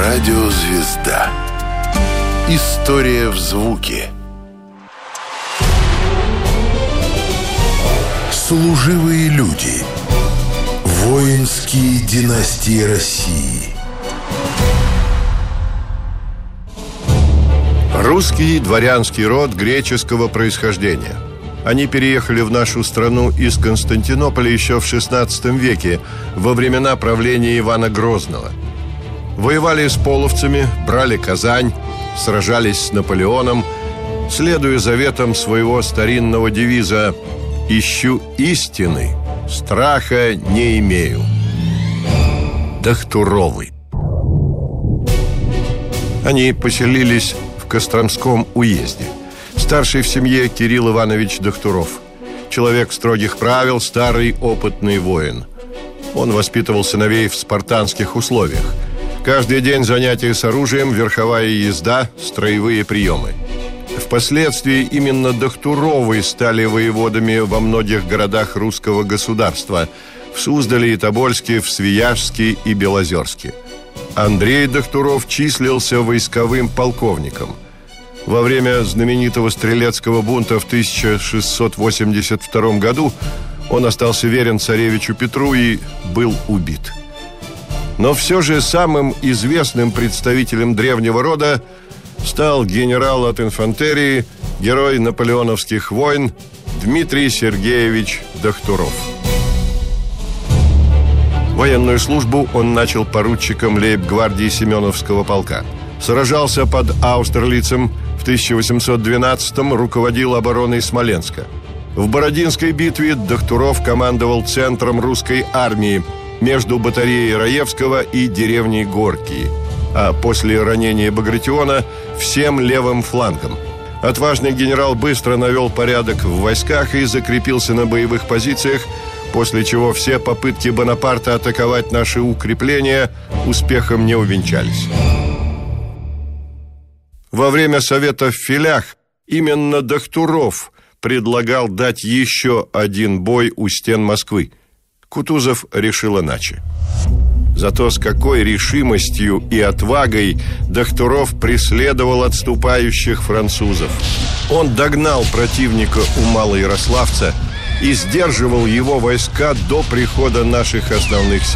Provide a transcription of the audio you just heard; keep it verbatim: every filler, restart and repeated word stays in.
Радиозвезда. История в звуке. Служивые люди. Воинские династии России. Русский дворянский род греческого происхождения. Они переехали в нашу страну из Константинополя еще в шестнадцатом веке, во времена правления Ивана Грозного. Воевали с половцами, брали Казань, сражались с Наполеоном, следуя заветам своего старинного девиза «Ищу истины, страха не имею». Дахтуровы. Они поселились в Костромском уезде. Старший в семье Кирилл Иванович Дахтуров. Человек строгих правил, старый опытный воин. Он воспитывал сыновей в спартанских условиях. Каждый день занятия с оружием, верховая езда, строевые приемы. Впоследствии именно Дахтуровы стали воеводами во многих городах русского государства: в Суздале и Тобольске, в Свияжске и Белозерске. Андрей Дахтуров числился войсковым полковником. Во время знаменитого стрелецкого бунта в тысяча шестьсот восемьдесят втором году он остался верен царевичу Петру и был убит. Но все же самым известным представителем древнего рода стал генерал от инфантерии, герой наполеоновских войн Дмитрий Сергеевич Дахтуров. Военную службу он начал поручиком лейб-гвардии Семеновского полка. Сражался под Аустерлицем, в тысяча восемьсот двенадцатом руководил обороной Смоленска. В Бородинской битве Дахтуров командовал центром русской армии между батареей Раевского и деревней Горькие, а после ранения Багратиона всем левым флангом. Отважный генерал быстро навел порядок в войсках и закрепился на боевых позициях, после чего все попытки Бонапарта атаковать наши укрепления успехом не увенчались. Во время совета в Филях именно Дахтуров предлагал дать еще один бой у стен Москвы. Кутузов решил иначе. Зато с какой решимостью и отвагой Дахтуров преследовал отступающих французов. Он догнал противника у Малоярославца и сдерживал его войска до прихода наших основных сил.